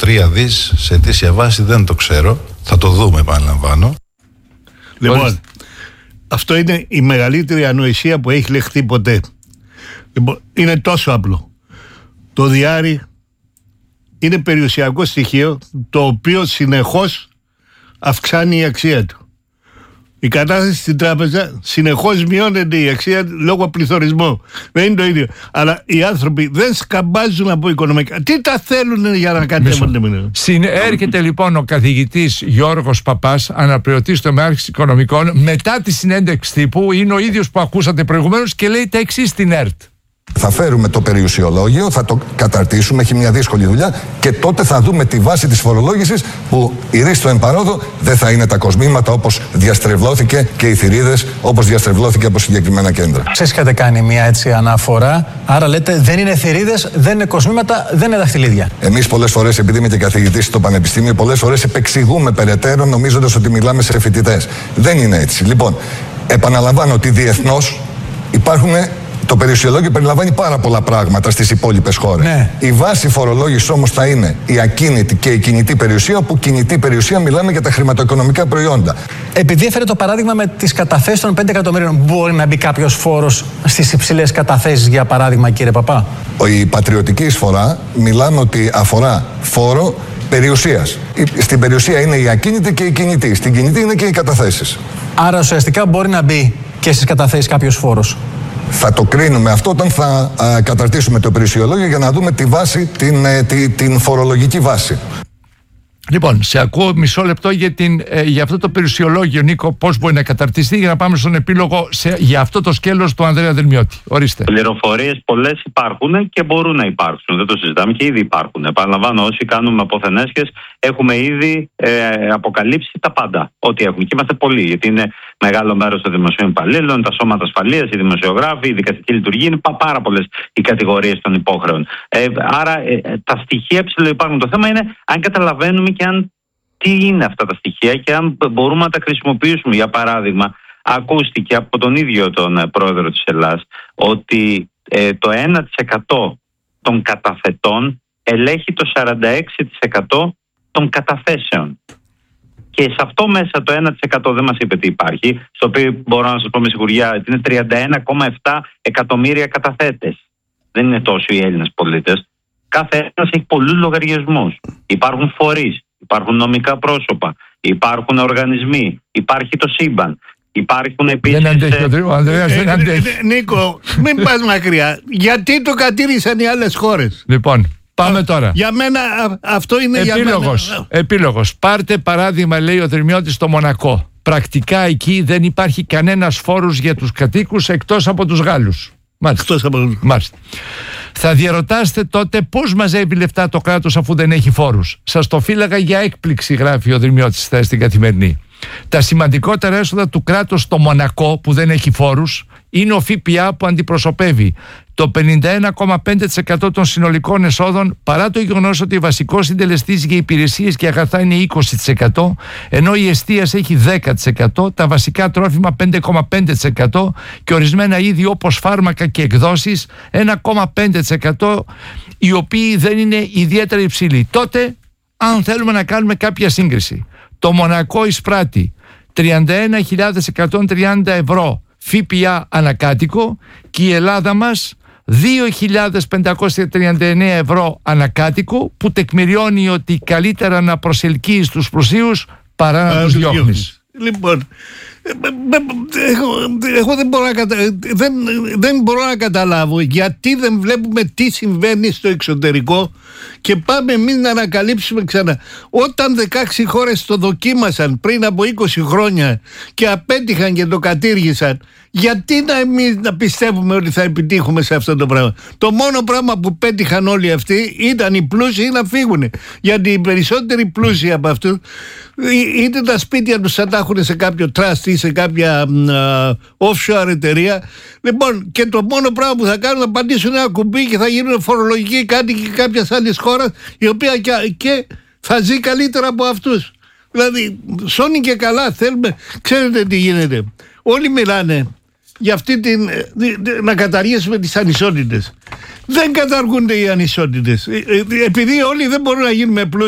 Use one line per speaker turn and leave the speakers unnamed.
3 δις σε αιτήσια βάση δεν το ξέρω. Θα το δούμε, επαναλαμβάνω.
Λοιπόν, αυτό είναι η μεγαλύτερη ανοησία που έχει λεχθεί ποτέ. Λοιπόν, είναι τόσο απλό. Το διάρρη είναι περιουσιακό στοιχείο το οποίο συνεχώς αυξάνει η αξία του. Η κατάσταση στην τράπεζα συνεχώς μειώνεται η αξία λόγω πληθωρισμού. Δεν είναι το ίδιο. Αλλά οι άνθρωποι δεν σκαμπάζουν από οικονομικά. Τι τα θέλουν για να κατέβουν.
Έρχεται λοιπόν ο καθηγητής Γιώργος Παπάς, αναπληρωτής στο Μεάρχης Οικονομικών, μετά τη συνέντευξη τύπου, είναι ο ίδιος που ακούσατε προηγουμένως και λέει τα εξής στην ΕΡΤ.
Θα φέρουμε το περιουσιολόγιο, θα το καταρτήσουμε, έχει μια δύσκολη δουλειά και τότε θα δούμε τη βάση της φορολόγησης που η ρίστο εν παρόδο δεν θα είναι τα κοσμήματα όπως διαστρεβλώθηκε και οι θηρίδες όπως διαστρεβλώθηκε από συγκεκριμένα κέντρα.
Εσείς είχατε κάνει μια έτσι αναφορά, άρα λέτε δεν είναι θηρίδες, δεν είναι κοσμήματα, δεν είναι δαχτυλίδια. Εμείς πολλές φορές, επειδή είμαι και καθηγητής στο Πανεπιστήμιο, πολλές φορές επεξηγούμε περαιτέρω νομίζοντας ότι μιλάμε σε φοιτητές. Δεν είναι έτσι. Λοιπόν, επαναλαμβάνω ότι διεθνώς υπάρχουν. Το περιουσιολόγιο περιλαμβάνει πάρα πολλά πράγματα στις υπόλοιπες χώρες. Ναι. Η βάση φορολόγησης όμως θα είναι η ακίνητη και η κινητή περιουσία, όπου κινητή περιουσία μιλάμε για τα χρηματοοικονομικά προϊόντα. Επειδή έφερε το παράδειγμα με τις καταθέσεις των 5 εκατομμύριων, μπορεί να μπει κάποιος φόρος στις υψηλές καταθέσεις, για παράδειγμα, κύριε Παπά?
Η πατριωτική εισφορά μιλάμε ότι αφορά φόρο περιουσίας. Στην περιουσία είναι η ακίνητη και η κινητή. Στην κινητή είναι και οι καταθέσεις. Άρα ουσιαστικά μπορεί να μπει και στις καταθέσεις κάποιος φόρος. Θα το κρίνουμε αυτό όταν θα καταρτήσουμε το περιουσιολόγιο για να δούμε τη βάση, την φορολογική βάση.
Λοιπόν, σε ακούω μισό λεπτό για αυτό το περιουσιολόγιο, Νίκο, πώς μπορεί να καταρτιστεί, για να πάμε στον επίλογο για αυτό το σκέλος του Ανδρέα Δελμιώτη. Ορίστε.
Πληροφορίες πολλές υπάρχουν και μπορούν να υπάρξουν. Δεν το συζητάμε και ήδη υπάρχουν. Επαναλαμβάνω, όσοι κάνουμε αποθενέσχες έχουμε ήδη αποκαλύψει τα πάντα. Ό,τι έχουμε. Και είμαστε πολλοί, γιατί είναι μεγάλο μέρος των δημοσίων υπαλλήλων, τα σώματα ασφαλείας, οι δημοσιογράφοι, η δικαστική λειτουργία. Είναι πάρα πολλές οι κατηγορίες των υπόχρεων. Άρα τα στοιχεία υπάρχουν. Το θέμα είναι αν καταλαβαίνουμε και τι είναι αυτά τα στοιχεία και αν μπορούμε να τα χρησιμοποιήσουμε. Για παράδειγμα, ακούστηκε από τον ίδιο τον πρόεδρο της Ελλάδας ότι το 1% των καταθετών ελέγχει το 46% των καταθέσεων. Και σε αυτό μέσα το 1% δεν μας είπε τι υπάρχει, στο οποίο μπορώ να σας πω με σιγουριά ότι είναι 31,7 εκατομμύρια καταθέτες. Δεν είναι τόσο οι Έλληνες πολίτες. Κάθε ένας έχει πολλούς λογαριασμούς. Υπάρχουν φορείς, υπάρχουν νομικά πρόσωπα, υπάρχουν οργανισμοί, υπάρχει το σύμπαν. Υπάρχουν επίσης.
Δεν αντέχει ο Ανδρέας, δεν αντέχει.
Νίκο, μην πας μακριά. Γιατί το κατήρισαν οι άλλες χώρες?
Λοιπόν, πάμε τώρα.
Για μένα αυτό είναι
Επίλογος. Πάρτε παράδειγμα, λέει ο Δελμιώτης, στο Μονακό. Πρακτικά εκεί δεν υπάρχει κανένας φόρος για τους κατοίκους εκτός από τους Γάλλους. Μάλιστα. Θα διαρωτάστε τότε πώς μαζεύει λεφτά το κράτος αφού δεν έχει φόρους. Σας το φύλαγα για έκπληξη, γράφει ο Δελμιώτης στην Καθημερινή. Τα σημαντικότερα έσοδα του κράτους στο Μονακό, που δεν έχει φόρους, είναι ο ΦΠΑ που αντιπροσωπεύει το 51,5% των συνολικών εσόδων, παρά το γεγονός ότι ο βασικός συντελεστής για υπηρεσίες και αγαθά είναι 20%, ενώ η εστίαση έχει 10%, τα βασικά τρόφιμα 5,5% και ορισμένα είδη όπως φάρμακα και εκδόσεις 1,5%, οι οποίοι δεν είναι ιδιαίτερα υψηλοί. Τότε, αν θέλουμε να κάνουμε κάποια σύγκριση, το Μονακό εισπράττει 31.130 ευρώ ΦΠΑ ανακάτοικο και η Ελλάδα μας 2.539 ευρώ ανακάτοικο, που τεκμηριώνει ότι καλύτερα να προσελκύεις τους πλουσίους παρά να τους διώχνεις.
Λοιπόν, εγώ δεν μπορώ να καταλάβω γιατί δεν βλέπουμε τι συμβαίνει στο εξωτερικό και πάμε εμείς να ανακαλύψουμε ξανά. Όταν 16 χώρες το δοκίμασαν πριν από 20 χρόνια και απέτυχαν και το κατήργησαν, γιατί εμείς να πιστεύουμε ότι θα επιτύχουμε σε αυτό το πράγμα? Το μόνο πράγμα που πέτυχαν όλοι αυτοί ήταν οι πλούσιοι να φύγουν, γιατί οι περισσότεροι πλούσιοι από αυτούς είτε τα σπίτια τους θα τα έχουν σε κάποιο trust ή σε κάποια offshore εταιρεία. Λοιπόν, και το μόνο πράγμα που θα κάνουν να πατήσουν ένα κουμπί και θα γίνουν φορολογικοί κάτοικοι κάποιας άλλης χώρας, η οποία και θα ζει καλύτερα από αυτούς. Δηλαδή, σώνει και καλά θέλουμε. Ξέρετε τι γίνεται? Όλοι μιλάνε για αυτή να καταργήσουμε τις ανισότητες. Δεν καταργούνται οι ανισότητες. Επειδή όλοι δεν μπορούν να γίνουμε πλούσιοι.